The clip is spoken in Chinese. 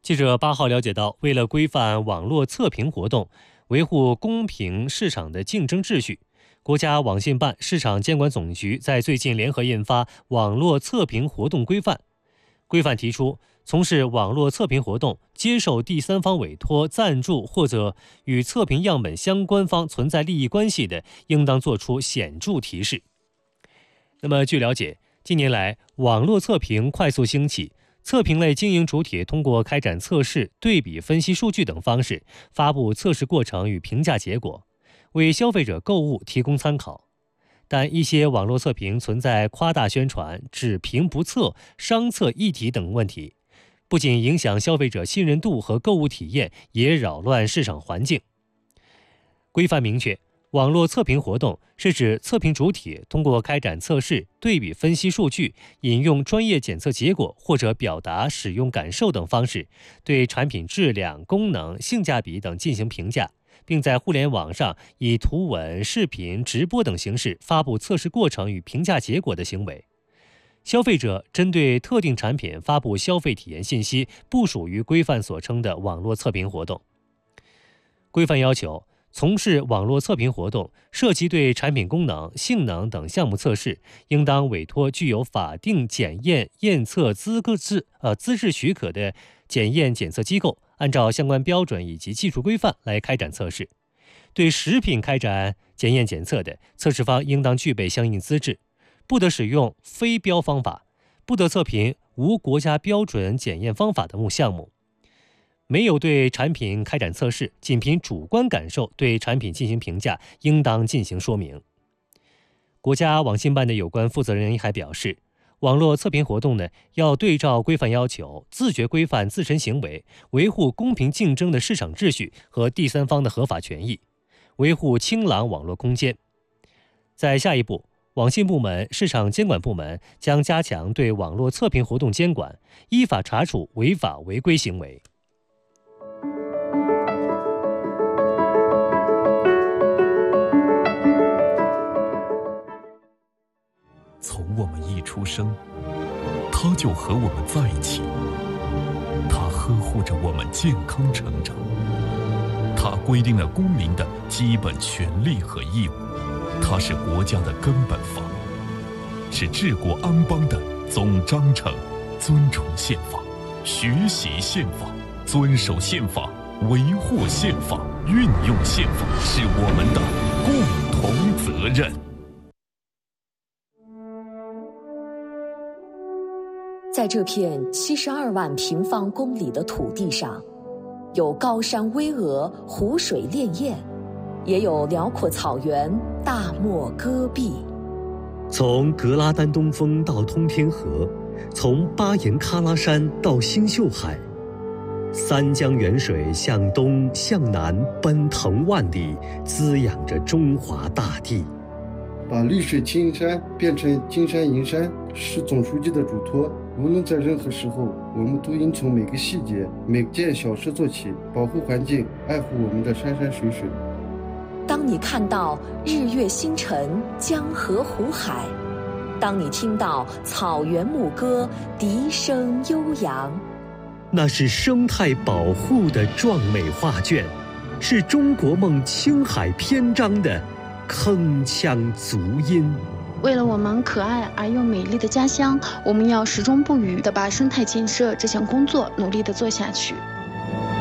记者8号了解到，为了规范网络测评活动，维护公平市场的竞争秩序，国家网信办、市场监管总局在最近联合印发《网络测评活动规范》。规范提出，从事网络测评活动、接受第三方委托、赞助或者与测评样本相关方存在利益关系的，应当作出显著提示。那么，据了解，近年来网络测评快速兴起，测评类经营主体通过开展测试、对比分析数据等方式，发布测试过程与评价结果，为消费者购物提供参考。但一些网络测评存在夸大宣传、只评不测、商测一体等问题，不仅影响消费者信任度和购物体验，也扰乱市场环境。规范明确，网络测评活动是指测评主体通过开展测试、对比分析数据、引用专业检测结果或者表达使用感受等方式，对产品质量、功能、性价比等进行评价，并在互联网上以图文、视频、直播等形式发布测试过程与评价结果的行为。消费者针对特定产品发布消费体验信息，不属于规范所称的网络测评活动。规范要求，从事网络测评活动涉及对产品功能、性能等项目测试，应当委托具有法定检验验测资质许可的检验检测机构，按照相关标准以及技术规范来开展测试。对食品开展检验检测的，测试方应当具备相应资质，不得使用非标方法，不得测评无国家标准检验方法的项目。没有对产品开展测试，仅凭主观感受对产品进行评价，应当进行说明。国家网信办的有关负责人还表示，网络测评活动呢，要对照规范要求，自觉规范自身行为，维护公平竞争的市场秩序和第三方的合法权益，维护清朗网络空间。在下一步，网信部门、市场监管部门将加强对网络测评活动监管，依法查处违法违规行为。 从我们一出生，他就和我们在一起，他呵护着我们健康成长，他规定了公民的基本权利和义务，他是国家的根本法，是治国安邦的总章程。尊崇宪法，学习宪法，遵守宪法，维护宪法，运用宪法，是我们的共同责任。 在这片72万平方公里的土地上，有高山巍峨、湖水潋滟，也有辽阔草原、大漠戈壁。 从格拉丹东峰到通天河，从巴颜喀拉山到星宿海，三江源水向东向南奔腾万里，滋养着中华大地。 把绿水青山变成金山银山，是总书记的嘱托。无论在任何时候，我们都应从每个细节、每件小事做起，保护环境，爱护我们的山山水水。 当你看到日月星辰、江河湖海，当你听到草原牧歌、笛声悠扬， 那是生态保护的壮美画卷，是中国梦青海篇章的铿锵足音。 为了我们可爱而又美丽的家乡，我们要始终不渝地把生态建设这项工作努力地做下去。